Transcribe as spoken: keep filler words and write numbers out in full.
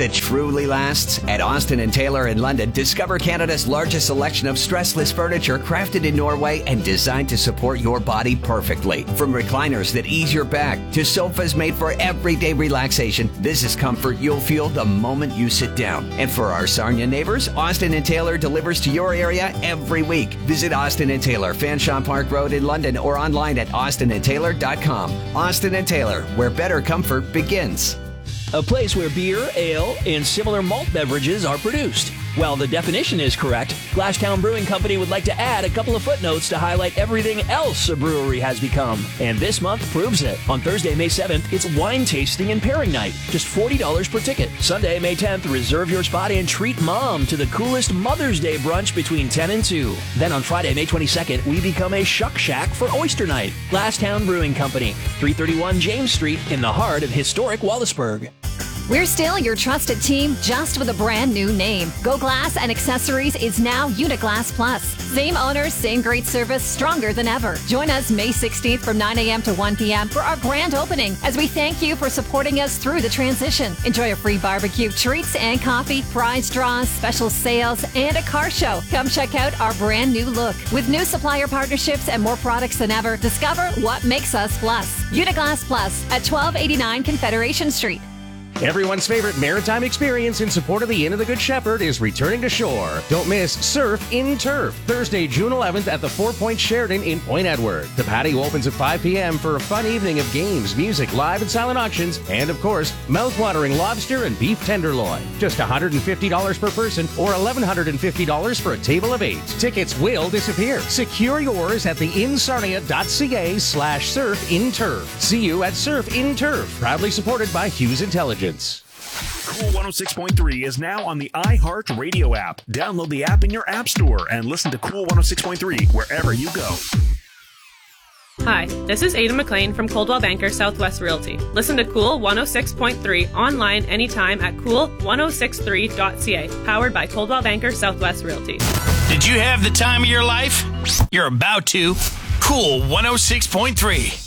that truly lasts? At Austin and Taylor in London, discover Canada's largest selection of stressless furniture crafted in Norway and designed to support your body perfectly. From recliners that ease your back to sofas made for everyday relaxation, this is comfort you'll feel the moment you sit down. And for our Sarnia neighbors, Austin and Taylor delivers to your area every week. Visit Austin and Taylor, Fanshawe Park Road in London, or online at austin and taylor dot com. Austin and Taylor, where better comfort begins. A place where beer, ale, and similar malt beverages are produced. While the definition is correct, Glasstown Brewing Company would like to add a couple of footnotes to highlight everything else a brewery has become. And this month proves it. On Thursday, May seventh, it's wine tasting and pairing night. Just forty dollars per ticket. Sunday, May tenth, reserve your spot and treat mom to the coolest Mother's Day brunch between ten and two. Then on Friday, May twenty-second, we become a Shuck Shack for Oyster Night. Glasstown Brewing Company, three thirty-one James Street in the heart of historic Wallaceburg. We're still your trusted team, just with a brand new name. Go Glass and Accessories is now Uniglass Plus. Same owners, same great service, stronger than ever. Join us May sixteenth from nine a.m. to one p.m. for our grand opening as we thank you for supporting us through the transition. Enjoy a free barbecue, treats and coffee, prize draws, special sales, and a car show. Come check out our brand new look. With new supplier partnerships and more products than ever, discover what makes us Plus. Uniglass Plus at twelve eighty-nine Confederation Street. Everyone's favorite maritime experience in support of the Inn of the Good Shepherd is returning to shore. Don't miss Surf in Turf, Thursday, June eleventh at the Four Point Sheraton in Point Edward. The patio opens at five p.m. for a fun evening of games, music, live and silent auctions, and of course, mouth-watering lobster and beef tenderloin. Just one hundred fifty dollars per person or eleven hundred fifty dollars for a table of eight. Tickets will disappear. Secure yours at the insarnia.ca slash surf in turf. See you at Surf in Turf, proudly supported by Hughes Intelligence. Cool one oh six point three is now on the iHeartRadio app. Download the app in your app store and listen to Cool one oh six point three wherever you go. Hi, this is Ada McLean from Coldwell Banker Southwest Realty. Listen to Cool one oh six point three online anytime at cool ten sixty-three dot c a, powered by Coldwell Banker Southwest Realty. Did you have the time of your life? You're about to. Cool one oh six point three.